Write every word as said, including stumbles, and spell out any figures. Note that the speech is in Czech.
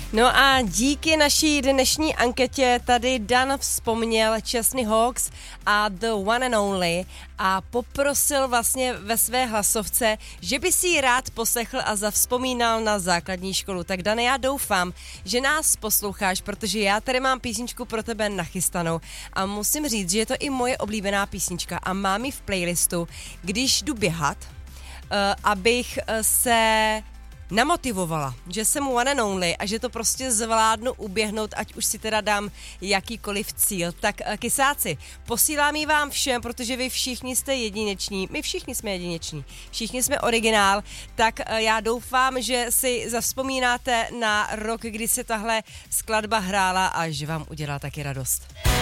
No a díky naší dnešní anketě tady Dan vzpomněl Chesney Hawkes a The One and Only a poprosil vlastně ve své hlasovce, že by si ji rád poslechl a zavzpomínal na základní školu. Tak Dane, já doufám, že nás posloucháš, protože já tady mám písničku pro tebe nachystanou a musím říct, že je to i moje oblíbená písnička a mám ji v playlistu, když jdu běhat, uh, abych uh, se namotivovala, že jsem one and only a že to prostě zvládnu uběhnout, ať už si teda dám jakýkoliv cíl. Tak kysáci, posílám ji vám všem, protože vy všichni jste jedineční, my všichni jsme jedineční, všichni jsme originál, tak já doufám, že si zavzpomínáte na rok, kdy se tahle skladba hrála a že vám udělá taky radost.